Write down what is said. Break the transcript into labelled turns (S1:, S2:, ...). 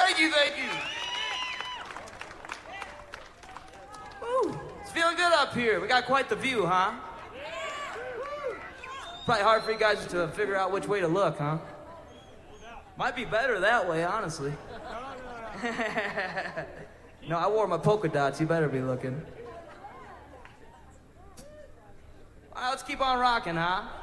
S1: Thank you. Woo, it's feeling good up here. We got quite the view, huh? Probably hard for you guys to figure out which way to look, huh? Might be better that way, honestly. No, I wore my polka dots. You better be looking. All right, let's keep on rocking, huh?